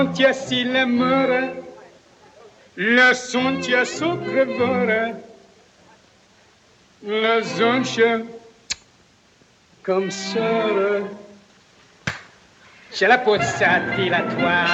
Tia si l'amore, le son tia sopravvore, la zonche comme sœur. Ce la pozzati la tua.